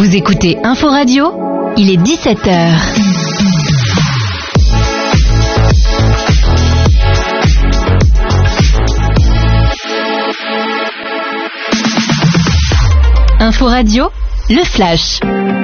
Vous écoutez Info Radio, il est 17h. Info Radio, le flash.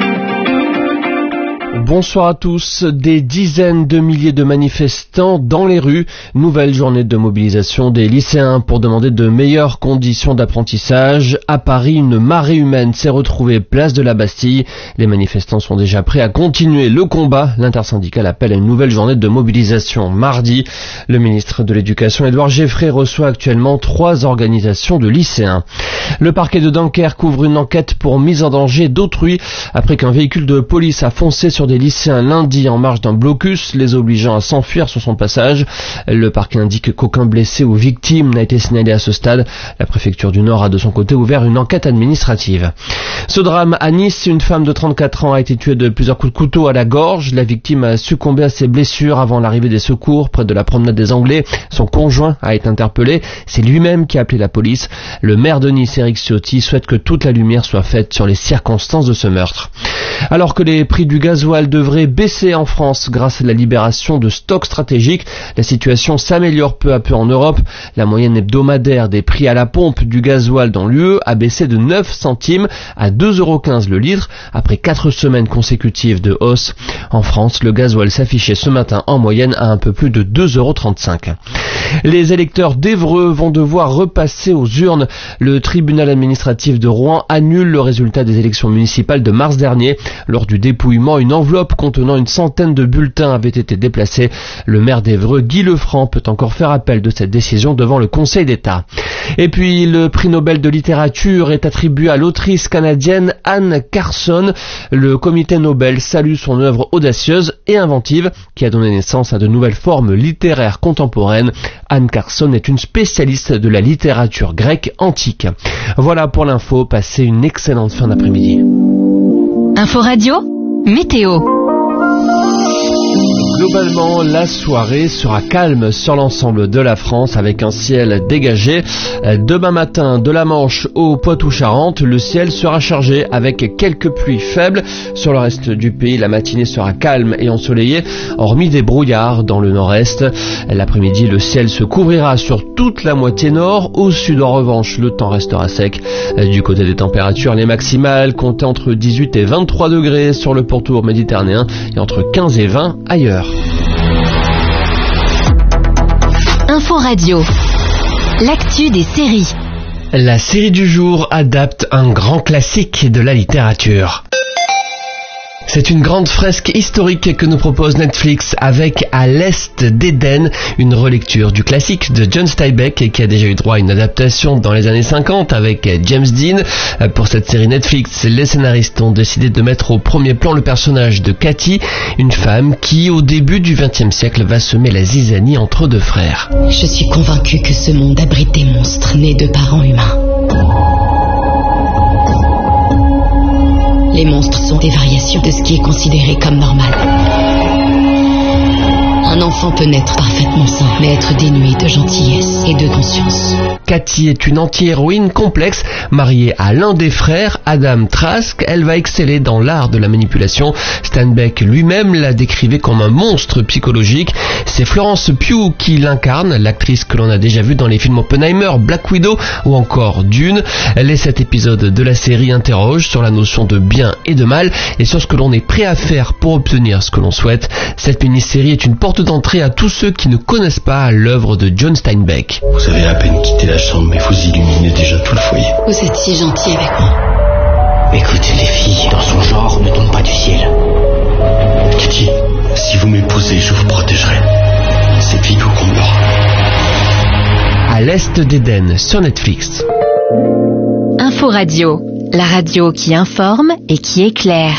Bonsoir à tous. Des dizaines de milliers de manifestants dans les rues. Nouvelle journée de mobilisation des lycéens pour demander de meilleures conditions d'apprentissage. À Paris, une marée humaine s'est retrouvée place de la Bastille. Les manifestants sont déjà prêts à continuer le combat. L'intersyndicale appelle à une nouvelle journée de mobilisation mardi. Le ministre de l'Éducation, Édouard Geoffrey, reçoit actuellement 3 organisations de lycéens. Le parquet de Dunkerque ouvre une enquête pour mise en danger d'autrui après qu'un véhicule de police a foncé sur des lycéens lundi en marge d'un blocus, les obligeant à s'enfuir sur son passage. Le parquet indique qu'aucun blessé ou victime n'a été signalé à ce stade. La préfecture du Nord a de son côté ouvert une enquête administrative. Ce drame à Nice, une femme de 34 ans a été tuée de plusieurs coups de couteau à la gorge. La victime a succombé à ses blessures avant l'arrivée des secours près de la promenade des Anglais. Son conjoint a été interpellé. C'est lui-même qui a appelé la police. Le maire de Nice, Éric Ciotti, souhaite que toute la lumière soit faite sur les circonstances de ce meurtre. Alors que les prix du gasoil devraient baisser en France grâce à la libération de stocks stratégiques, la situation s'améliore peu à peu en Europe. La moyenne hebdomadaire des prix à la pompe du gasoil dans l'UE a baissé de 9 centimes à 2,15 € le litre après 4 semaines consécutives de hausse. En France, le gasoil s'affichait ce matin en moyenne à un peu plus de 2,35 €. Les électeurs d'Évreux vont devoir repasser aux urnes. Le tribunal administratif de Rouen annule le résultat des élections municipales de mars dernier. Lors du dépouillement, une enveloppe contenant une centaine de bulletins avait été déplacée. Le maire d'Évreux, Guy Lefranc, peut encore faire appel de cette décision devant le Conseil d'État. Et puis, le prix Nobel de littérature est attribué à l'autrice canadienne Anne Carson. Le comité Nobel salue son œuvre audacieuse et inventive qui a donné naissance à de nouvelles formes littéraires contemporaines. Anne Carson est une spécialiste de la littérature grecque antique. Voilà pour l'info, passez une excellente fin d'après-midi. Info Radio, météo. Globalement, la soirée sera calme sur l'ensemble de la France avec un ciel dégagé. Demain matin, de la Manche au Poitou-Charentes, le ciel sera chargé avec quelques pluies faibles. Sur le reste du pays, la matinée sera calme et ensoleillée, hormis des brouillards dans le nord-est. L'après-midi, le ciel se couvrira sur toute la moitié nord. Au sud, en revanche, le temps restera sec. Du côté des températures, les maximales comptent entre 18 et 23 degrés sur le pourtour méditerranéen et entre 15 et 20 ailleurs. Info Radio, l'actu des séries. La série du jour adapte un grand classique de la littérature. C'est une grande fresque historique que nous propose Netflix avec À l'Est d'Éden, une relecture du classique de John Steinbeck qui a déjà eu droit à une adaptation dans les années 50 avec James Dean. Pour cette série Netflix, les scénaristes ont décidé de mettre au premier plan le personnage de Cathy, une femme qui, au début du XXe siècle, va semer la zizanie entre 2 frères. Je suis convaincue que ce monde abrite des monstres nés de parents humains. Les monstres sont des variations de ce qui est considéré comme normal. Un enfant peut naître parfaitement sain, mais être dénué de gentillesse et de conscience. Cathy est une anti-héroïne complexe, mariée à l'un des frères, Adam Trask. Elle va exceller dans l'art de la manipulation. Steinbeck lui-même la décrivait comme un monstre psychologique. C'est Florence Pugh qui l'incarne, l'actrice que l'on a déjà vue dans les films Oppenheimer, Black Widow ou encore Dune. Les 7 épisodes de la série interrogent sur la notion de bien et de mal et sur ce que l'on est prêt à faire pour obtenir ce que l'on souhaite. Cette mini-série est une porte d'entrée à tous ceux qui ne connaissent pas l'œuvre de John Steinbeck. Vous avez à peine quitté la chambre, mais vous illuminez déjà tout le foyer. Vous êtes si gentil avec moi. Écoutez, les filles dans son genre ne tombent pas du ciel. Cathy, si vous m'épousez, je vous protégerai. C'est Vigo qu'on aura. À l'Est d'Éden sur Netflix. Info Radio, la radio qui informe et qui éclaire.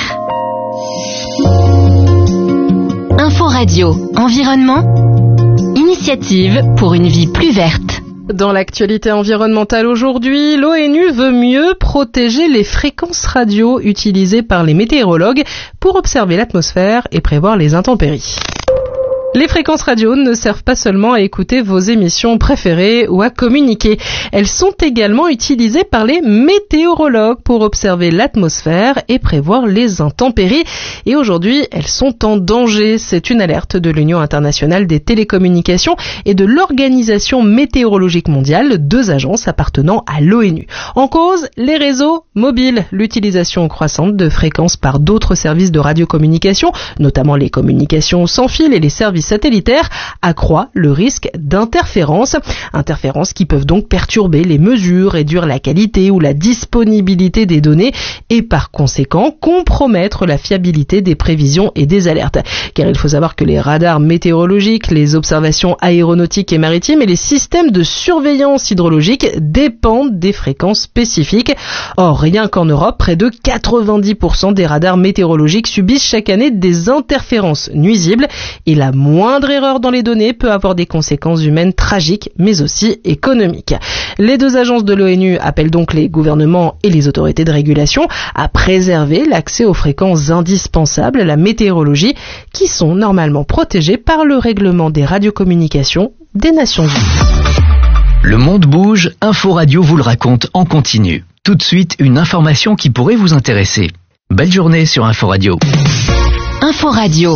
Info Radio, environnement, initiative pour une vie plus verte. Dans l'actualité environnementale aujourd'hui, l'ONU veut mieux protéger les fréquences radio utilisées par les météorologues pour observer l'atmosphère et prévoir les intempéries. Les fréquences radio ne servent pas seulement à écouter vos émissions préférées ou à communiquer. Elles sont également utilisées par les météorologues pour observer l'atmosphère et prévoir les intempéries. Et aujourd'hui, elles sont en danger. C'est une alerte de l'Union internationale des télécommunications et de l'Organisation météorologique mondiale, 2 agences appartenant à l'ONU. En cause, les réseaux mobiles. L'utilisation croissante de fréquences par d'autres services de radiocommunication, notamment les communications sans fil et les services satellitaires, accroît le risque d'interférences. Interférences qui peuvent donc perturber les mesures, réduire la qualité ou la disponibilité des données et par conséquent compromettre la fiabilité des prévisions et des alertes. Car il faut savoir que les radars météorologiques, les observations aéronautiques et maritimes et les systèmes de surveillance hydrologique dépendent des fréquences spécifiques. Or, rien qu'en Europe, près de 90% des radars météorologiques subissent chaque année des interférences nuisibles et la moindre erreur dans les données peut avoir des conséquences humaines tragiques, mais aussi économiques. Les 2 agences de l'ONU appellent donc les gouvernements et les autorités de régulation à préserver l'accès aux fréquences indispensables à la météorologie qui sont normalement protégées par le règlement des radiocommunications des Nations Unies. Le monde bouge, Info Radio vous le raconte en continu. Tout de suite, une information qui pourrait vous intéresser. Belle journée sur Info Radio. Info Radio.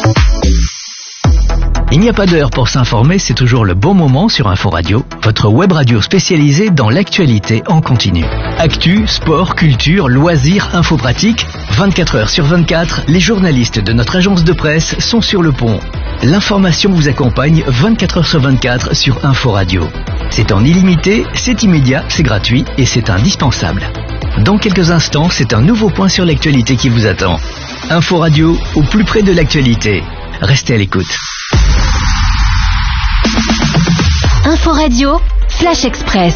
Il n'y a pas d'heure pour s'informer, c'est toujours le bon moment sur Info Radio, votre web radio spécialisée dans l'actualité en continu. Actu, sport, culture, loisirs, info pratique, 24 heures sur 24, les journalistes de notre agence de presse sont sur le pont. L'information vous accompagne 24 heures sur 24 sur Info Radio. C'est en illimité, c'est immédiat, c'est gratuit et c'est indispensable. Dans quelques instants, c'est un nouveau point sur l'actualité qui vous attend. Info Radio, au plus près de l'actualité. Restez à l'écoute. Info Radio, Flash Express.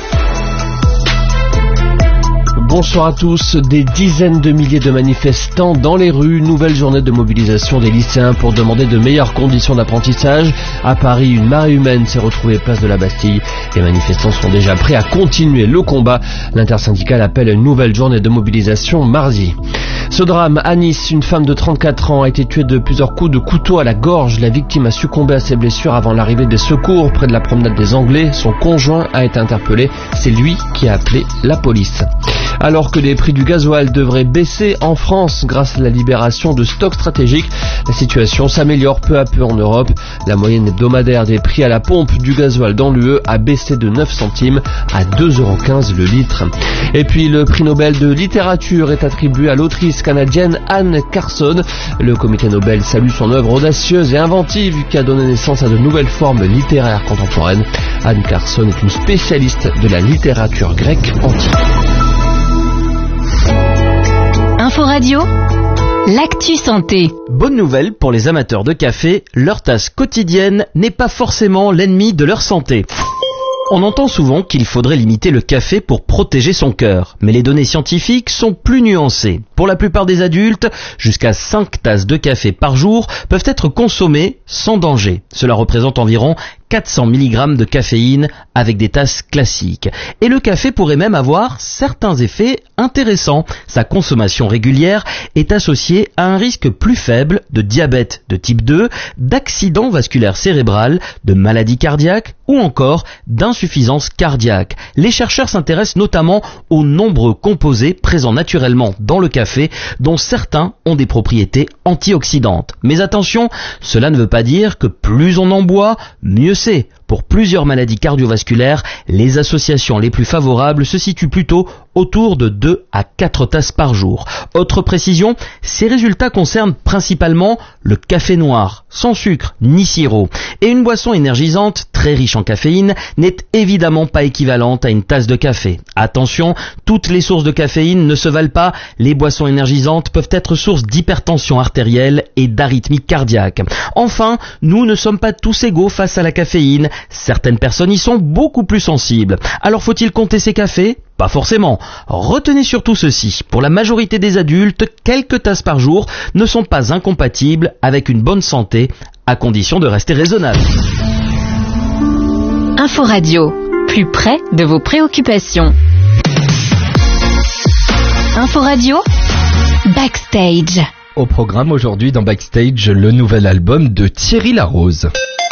Bonsoir à tous. Des dizaines de milliers de manifestants dans les rues. Nouvelle journée de mobilisation des lycéens pour demander de meilleures conditions d'apprentissage. À Paris, une marée humaine s'est retrouvée place de la Bastille. Les manifestants sont déjà prêts à continuer le combat. L'intersyndicale appelle une nouvelle journée de mobilisation mardi. Ce drame à Nice, une femme de 34 ans a été tuée de plusieurs coups de couteau à la gorge. La victime a succombé à ses blessures avant l'arrivée des secours près de la promenade des Anglais. Son conjoint a été interpellé. C'est lui qui a appelé la police. Alors que les prix du gasoil devraient baisser en France grâce à la libération de stocks stratégiques, la situation s'améliore peu à peu en Europe. La moyenne hebdomadaire des prix à la pompe du gasoil dans l'UE a baissé de 9 centimes à 2,15 € le litre. Et puis le prix Nobel de littérature est attribué à l'autrice canadienne Anne Carson. Le comité Nobel salue son œuvre audacieuse et inventive qui a donné naissance à de nouvelles formes littéraires contemporaines. Anne Carson est une spécialiste de la littérature grecque antique. Info Radio, l'actu santé. Bonne nouvelle pour les amateurs de café, leur tasse quotidienne n'est pas forcément l'ennemi de leur santé. On entend souvent qu'il faudrait limiter le café pour protéger son cœur, mais les données scientifiques sont plus nuancées. Pour la plupart des adultes, jusqu'à 5 tasses de café par jour peuvent être consommées sans danger. Cela représente environ 400 mg de caféine avec des tasses classiques. Et le café pourrait même avoir certains effets intéressants. Sa consommation régulière est associée à un risque plus faible de diabète de type 2, d'accident vasculaire cérébral, de maladie cardiaque ou encore d'insuffisance cardiaque. Les chercheurs s'intéressent notamment aux nombreux composés présents naturellement dans le café, dont certains ont des propriétés antioxydantes. Mais attention, cela ne veut pas dire que plus on en boit, mieux c'est. Pour plusieurs maladies cardiovasculaires, les associations les plus favorables se situent plutôt autour de 2 à 4 tasses par jour. Autre précision, ces résultats concernent principalement le café noir, sans sucre ni sirop. Et une boisson énergisante, très riche en caféine, n'est évidemment pas équivalente à une tasse de café. Attention, toutes les sources de caféine ne se valent pas. Les boissons énergisantes peuvent être source d'hypertension artérielle et d'arythmie cardiaque. Enfin, nous ne sommes pas tous égaux face à la caféine. Certaines personnes y sont beaucoup plus sensibles. Alors faut-il compter ces cafés ? Pas forcément. Retenez surtout ceci. Pour la majorité des adultes, quelques tasses par jour ne sont pas incompatibles avec une bonne santé, à condition de rester raisonnable. Info Radio, plus près de vos préoccupations. Info Radio, Backstage. Au programme aujourd'hui dans Backstage, le nouvel album de Thierry Larose.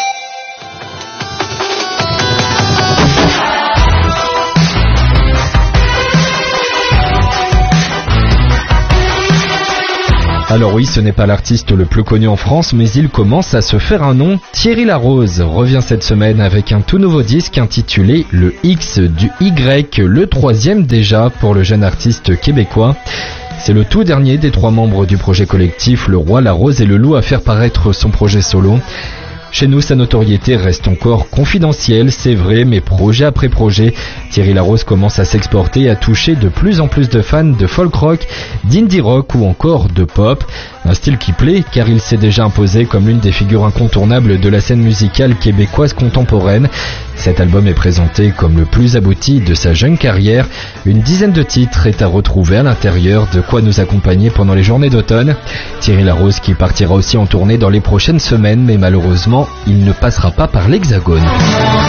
Alors oui, ce n'est pas l'artiste le plus connu en France, mais il commence à se faire un nom. Thierry Larose revient cette semaine avec un tout nouveau disque intitulé Le X du Y, le 3e déjà pour le jeune artiste québécois. C'est le tout dernier des 3 membres du projet collectif Le Roi, la Rose et le Loup à faire paraître son projet solo. Chez nous, sa notoriété reste encore confidentielle, c'est vrai, mais projet après projet, Thierry Larose commence à s'exporter et à toucher de plus en plus de fans de folk rock, d'indie rock ou encore de pop. Un style qui plaît car il s'est déjà imposé comme l'une des figures incontournables de la scène musicale québécoise contemporaine. Cet album est présenté comme le plus abouti de sa jeune carrière. Une dizaine de titres est à retrouver à l'intérieur, de quoi nous accompagner pendant les journées d'automne. Thierry Larose qui partira aussi en tournée dans les prochaines semaines, mais malheureusement, il ne passera pas par l'Hexagone.